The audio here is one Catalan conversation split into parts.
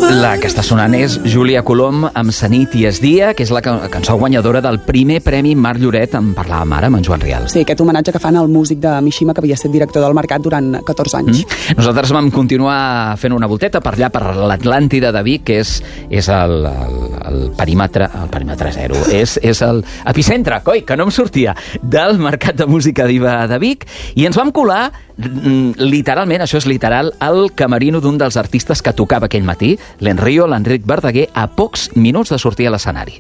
La que està sonant és Júlia Colom amb Sa nit i es dia, que és la cançó guanyadora del primer Premi Marc Lloret. En parlàvem ara amb en Joan Rial. Sí, aquest homenatge que fan al músic de Mishima, que havia estat director del Mercat durant 14 anys. Nosaltres vam continuar fent una volteta per allà, per l'Atlàntida de Vic, que és el perímetre zero, és l'epicentre, coi, que no em sortia, del Mercat de Música Diva de Vic, i ens vam colar literalment, això és literal, al camerino d'un dels artistes que tocava aquell matí, l'Enric Verdaguer, a pocs minuts de sortir a l'escenari.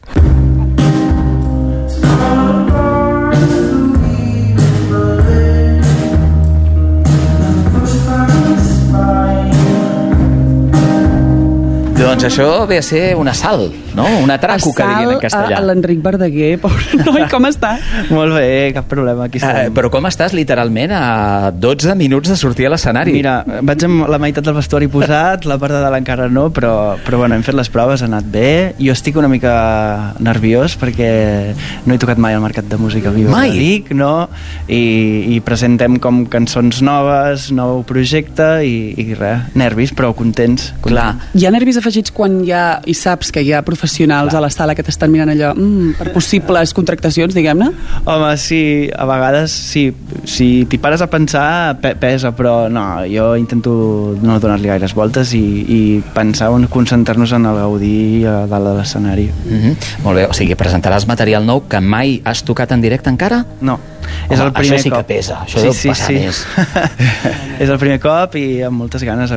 Doncs això ve a ser un assalt, no? Un atraco, que dirien en castellà. A l'Enric Verdaguer, pobre noi, com està? Molt bé, cap problema, aquí estem. Però com estàs literalment a 12 minuts de sortir a l'escenari? Mira, vaig amb la meitat del vestuari posat, la part de dalt encara no, però bueno, hem fet les proves, ha anat bé. Jo estic una mica nerviós perquè no he tocat mai al Mercat de Música Viva de Vic, no? I presentem com cançons noves, nou projecte i res, nervis, però contents. Clar. Hi ha nervis afegits quan hi saps que hi ha professionals a la sala que t'estan mirant allò per possibles contractacions, diguem-ne? Home, sí, a vegades sí, si t'hi pares a pensar pesa, però no, jo intento no donar-li gaires voltes i pensar on concentrar-nos en el gaudir a dalt de l'escenari. Molt bé, o sigui, presentaràs material nou que mai has tocat en directe encara? No, és el primer cop. Això sí que cop. pesa, això deu passar més. És el primer cop i amb moltes ganes.